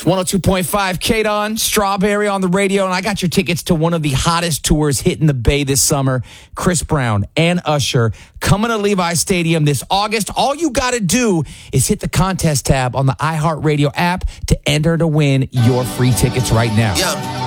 102.5 K-Don, Strawberry on the radio, and I got your tickets to one of the hottest tours hitting the Bay this summer. Chris Brown and Usher coming to Levi Stadium this August. All you got to do is hit the contest tab on the iHeartRadio app to enter to win your free tickets right now. Yeah.